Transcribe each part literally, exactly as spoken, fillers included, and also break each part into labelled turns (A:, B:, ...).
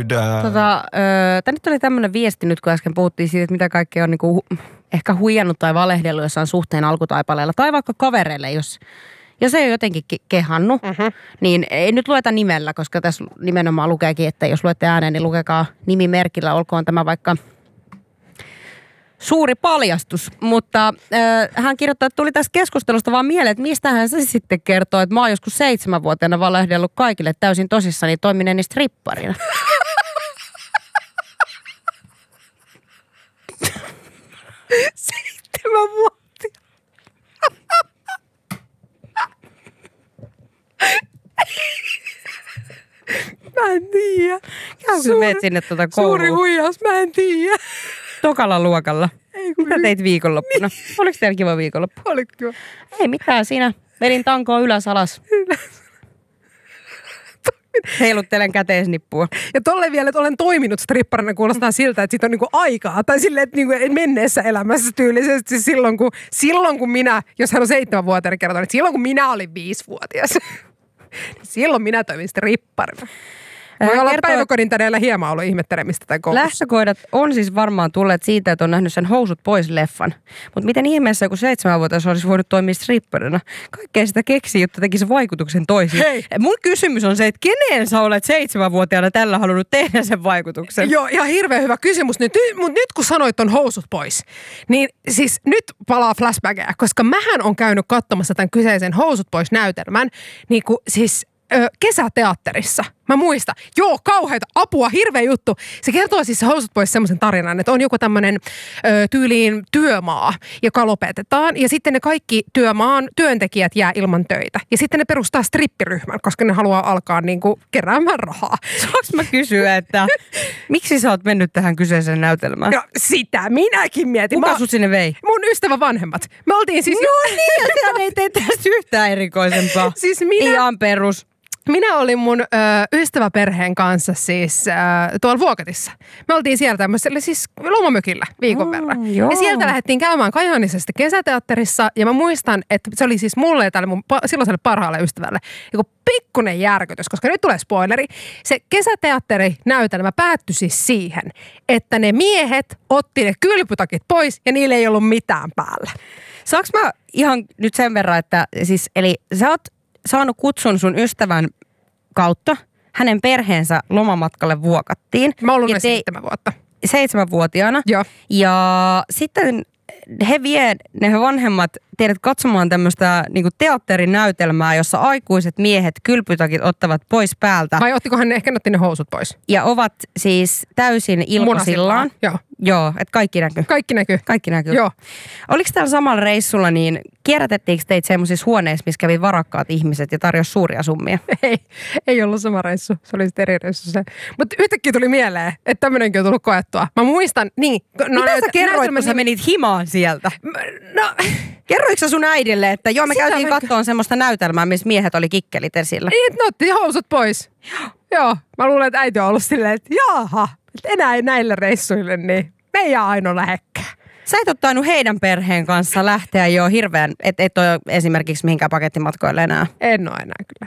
A: sydän.
B: Tota, tänne tuli tämmöinen viesti nyt, kun äsken puhuttiin siitä, että mitä kaikkea on niinku ehkä huijannut tai valehdellut jossain suhteen alkutaipaleella. Tai vaikka kavereille, jos, jos ei ole jotenkin ke- kehannut, uh-huh. niin ei nyt lueta nimellä, koska tässä nimenomaan lukeekin, että jos luette ääneen, niin lukekaa nimimerkillä, olkoon tämä vaikka suuri paljastus. Mutta äh, hän kirjoittaa, että tuli tästä keskustelusta vaan mieleen, että mistähän se sitten kertoo, että mä oon joskus seitsemänvuotiaana valehdellut kaikille täysin tosissani toimineeni stripparina.
C: Seitsemän vuotta. Mä en tiedä.
B: Käykö sä meet sinne tuota kouluun?
C: Suuri huijaus, mä en tiedä.
B: Tokalla luokalla. Ei, mitä teit viikonloppuna? Niin. Oliko teillä kiva viikonloppu?
C: Oliko kiva?
B: Ei mitään siinä. Vedin tankoa ylös alas.
C: Ylös.
B: Heiluttelen käteisnippua.
C: Ja tolle vielä, että olen toiminut stripparina, kuulostaa siltä, että siitä on niinku aikaa. Tai silleen, että niinku menneessä elämässä tyylisesti silloin kun, silloin, kun minä, jos hän on seitsemänvuotiaana kertonut, että silloin kun minä olin viisivuotias, niin silloin minä toimin stripparina. Voi olla kertoo, päiväkodin tädellä hieman ollut ihmettelemistä tai koulussa.
B: Lähtökohdat on siis varmaan tulleet siitä, että on nähnyt sen Housut pois -leffan. Mutta miten ihmeessä joku seitsemänvuotias olisi voinut toimia stripparina? Kaikkea sitä keksii, jotta tekisi vaikutuksen toisiin.
C: Hei.
B: Mun kysymys on se, että keneen sä olet seitsemänvuotiaana tällä halunnut tehdä sen vaikutuksen?
C: Joo, ihan hirveän hyvä kysymys. Nyt, mutta nyt kun sanoit on Housut pois, niin siis nyt palaa flashbackia, koska mähän on käynyt katsomassa tämän kyseisen Housut pois -näytelmän, niin kuin siis Ö, kesäteatterissa. Mä muistan. Joo, kauheita. Apua, hirveä juttu. Se kertoo siis se Housut pois semmoisen tarinan, että on joku tämmöinen ö, tyyliin työmaa, joka lopetetaan. Ja sitten ne kaikki työmaan työntekijät jää ilman töitä. Ja sitten ne perustaa strippiryhmän, koska ne haluaa alkaa niinku keräämään rahaa.
B: Saanko mä kysyä, että miksi sä oot mennyt tähän kyseiseen näytelmään?
C: Ja sitä minäkin mietin.
B: Kuka
C: mä,
B: sut sinne vei?
C: Mun ystävän vanhemmat. Me oltiin siis...
B: No niin, sehän ei tee tästä yhtään erikoisempaa.
C: Siis minä...
B: Ihan perus.
C: Minä olin mun ö, ystäväperheen kanssa siis ö, tuolla Vuokatissa. Me oltiin siellä tämmöisellä siis lomamökillä viikon
B: mm,
C: verran.
B: joo.
C: Ja sieltä lähdettiin käymään Kajaanisesta kesäteatterissa. Ja mä muistan, että se oli siis mulle ja tälle mun pa- silloiselle parhaalle ystävälle joku pikkunen järkytys, koska nyt tulee spoileri. Se kesäteatterinäytelmä päättyi siis siihen, että ne miehet otti ne kylpytakit pois ja niillä ei ollut mitään päällä.
B: Saanko mä ihan nyt sen verran, että siis eli sä oot saanut kutsun sun ystävän kautta. Hänen perheensä lomamatkalle Vuokattiin.
C: Mä oon ollut
B: te-
C: seitsemän vuotta.
B: Seitsemänvuotiaana.
C: Joo.
B: Ja sitten he vie ne vanhemmat teidät katsomaan tämmöistä niinku teatterinäytelmää, jossa aikuiset miehet kylpytakit ottavat pois päältä.
C: Vai ottikohan ne, ehkä ne otti ne housut pois?
B: Ja ovat siis täysin ilmasillaan.
C: Joo.
B: Joo, että kaikki näkyy.
C: Kaikki näkyy.
B: Kaikki näkyy.
C: Joo.
B: Oliko täällä samalla reissulla niin, kierrätettiinkö teitä semmoisissa huoneissa, missä kävi varakkaat ihmiset ja tarjosi suuria summia?
C: Ei, ei ollut sama reissu. Se oli sitten eri reissu se. Mutta yhtäkkiä tuli mieleen, että tämmöinenkin on tullut koettua. Mä muistan, niin. No,
B: mitä sä kerroit, kun sä menit himaan sieltä?
C: No,
B: kerroitko sä sun äidille, että joo, me
C: Sitä
B: käytiin
C: vaikka...
B: kattoon semmoista näytelmää, missä miehet oli kikkelit esillä?
C: Niin, että ne otti housut pois. Joo. Joo. Mä luulen, että äiti on ollut silleen, että jaaha, että enää ei näille reissuille, niin me ei jää ainoa lähekkää.
B: Sä et ole tainnut heidän perheen kanssa lähteä jo hirveän, et, et ole esimerkiksi mihinkään pakettimatkoille enää.
C: En ole enää kyllä.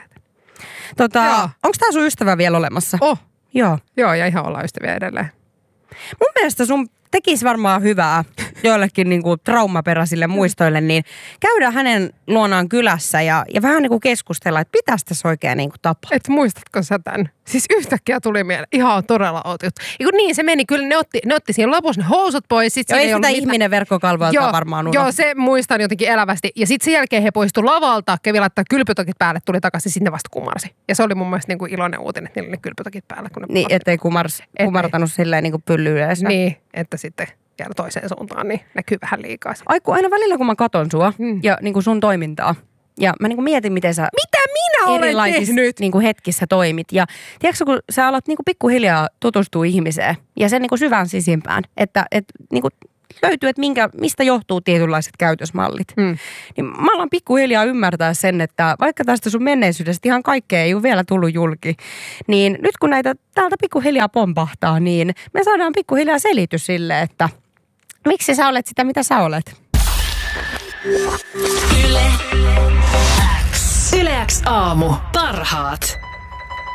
B: Tota, onko tää sun ystävä vielä olemassa?
C: Oh.
B: Joo.
C: Joo, ja ihan ollaan ystäviä edelleen.
B: Mun mielestä sun tekisi varmaan hyvää joillekin niinku traumaperäisille muistoille, niin käydään hänen luonaan kylässä ja, ja vähän niinku keskustella, että pitäisi tässä oikein niinku tapaa.
C: Et muistatko sä tämän? Siis yhtäkkiä tuli mieleen. Ihan todella outo juttu. Ja kun niin se meni, kyllä ne otti, ne otti siihen lopussa ne housut pois. Sit
B: joo, ei sitä
C: mitään...
B: ihminen verkkokalvoilta varmaan unohtaa.
C: Joo, se muistan jotenkin elävästi. Ja sitten sen jälkeen he poistu lavalta, kävi laittaa kylpytakit päälle, tuli takaisin, sinne vasta kumarsi. Ja se oli mun mielestä niin kuin iloinen uutinen, että niillä oli ne kylpytakit päällä. Kun ne
B: niin, ettei kumars, kumartanut silleen niin kuin pyllyydessä.
C: Niin, että sitten käydä toiseen suuntaan, niin näkyy vähän liikaa.
B: Aiku, aina välillä kun mä katon sua hmm. ja niin kuin sun toimintaa, ja mä niin kuin mietin, miten sä
C: Mitä minä olen tehnyt?
B: Niin kuin hetkissä toimit. Ja tiedätkö, kun sä alat niin kuin pikkuhiljaa tutustua ihmiseen ja sen niin kuin syvään sisimpään, että et, niin kuin löytyy, että minkä, mistä johtuu tietynlaiset käytösmallit. Hmm. Niin mä alan pikkuhiljaa ymmärtää sen, että vaikka tästä sun menneisyydestä ihan kaikkea ei ole vielä tullut julki, niin nyt kun näitä täältä pikkuhiljaa pompahtaa, niin me saadaan pikkuhiljaa selitys sille, että miksi sä olet sitä, mitä sä olet.
D: Yle X. Yle X aamu. Parhaat.